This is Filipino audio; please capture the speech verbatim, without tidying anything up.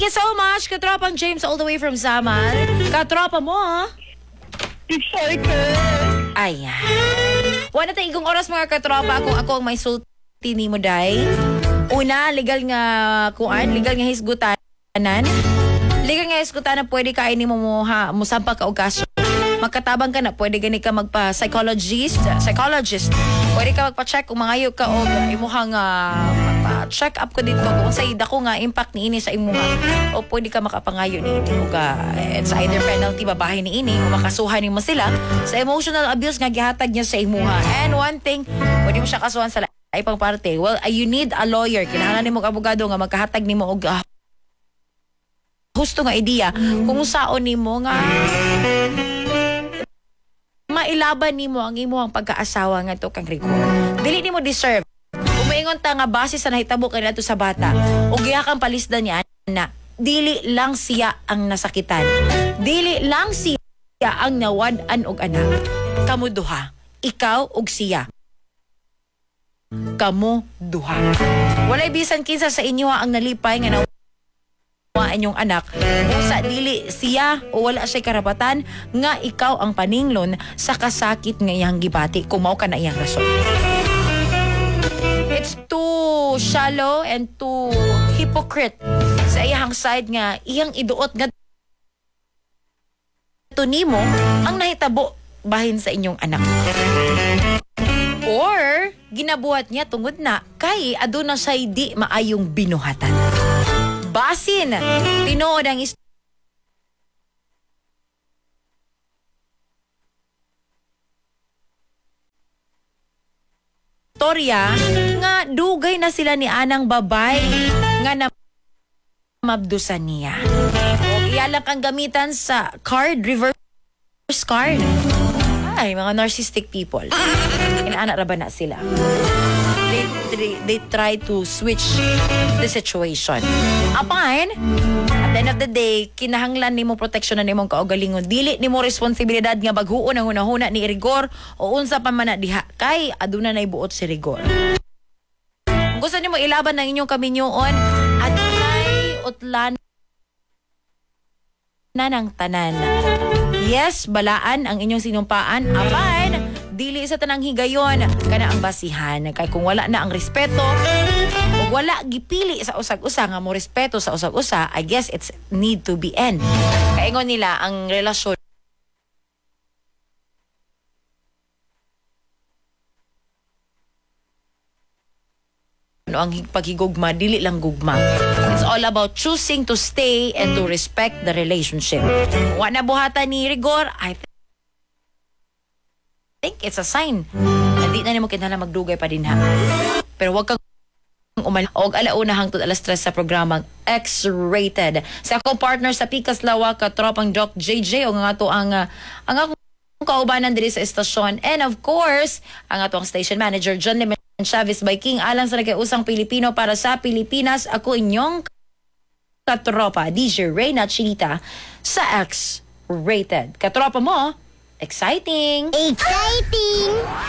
you so much, katropang James all the way from Samar. Katropa mo, ah. Excited! Ayan. Wala tayo igong oras mga katropa kung ako ang may sulti ni mo, day. Una, legal nga kuan, legal nga hisgutanan. Legal nga hisgutanan, pwede ka ini mo mo, ha, mo sampa ka og kaso. Magkatabang ka na, pwede gani ka magpa-psychologist, psychologist. Pwede ka magpa-check kung mangayo ka o imuhang uh, magpa-check up ko dito kung sa dako nga impact ni ini sa imuha. O pwede ka makapangayo ni ini. O ka, it's either penalty babahay ni ini o makasuhan ni mo sila sa emotional abuse nga gihatag niya sa imuha. And one thing, pwede mo siya kasuhan sa ipang parte. Well, uh, you need a lawyer. Kinahanglan nimo abogado nga magkahatag nimo og uh, husto nga idea kung saon nimo nga mailaban nimo ang imong pagkaasawa nga to kang Rigor. Dili nimo deserve. Umaingon ta nga base sa nahitabo kanila to sa bata ug gihakang palisdan niya na dili lang siya ang nasakitan. Dili lang siya ang nawad-an og anak. Kamu duha, ikaw ug siya. Kamu duha. Walay bisan kinsa sa inyo ang nalipay nga na inyong anak sa dili siya o wala siya karapatan nga ikaw ang paninglon sa kasakit nga iyang gibati kung mao ka na iyang rason. It's too shallow and too hypocrite sa iyang side nga iyang iduot nga tunimo ang nahitabo bahin sa inyong anak. Or ginabuhat niya tungod na kay aduna siya di maayong binuhatan. Basin, tinuod ang istorya nga dugay na sila ni anang babay nga na mabdusan niya. O iyalang ang gamitan sa card, reverse card. Ay, mga narcissistic people. Inaanak ra ba na sila? They, they, they try to switch the situation. Apan, at the end of the day, kinahanglan nimo proteksyon na nimong kaugalingon. Dili nimo responsibilidad nga baghuon ang hunahuna ni Rigor o unsa pa man na diha kay aduna nay buot si Rigor. Kung gusto nimo ilaban ng inyong kaminyoon, adunay utlan na ng tanan. Yes, balaan ang inyong sinumpaan. Apan, dili sa tanang higayon kana ang basihan kay kung wala na ang respeto o wala gipili sa usag-usa nga mo respeto sa usag-usa, I guess it's need to be end. Kaingon nila ang relasyon no ang paghigugma dili lang gugma. It's all about choosing to stay and to respect the relationship. Wa na buhatan ni Rigor, I think it's a sign. Hindi na nimo kinahanglan magdugay pa din ha. Pero wag kang umal og alauna hangtod alas tres sa programang X-Rated. Sa akong partner sa Pikas Lawa katropang Doc J J o nga to ang uh, ang akong kaubanan diri sa estasyon, and of course ang atong station manager John Lim Chavez by King alang sa nagkausang Pilipino para sa Pilipinas. Ako inyong katropa D J Reyna Chinita sa X-Rated. Katropa mo, exciting! Exciting!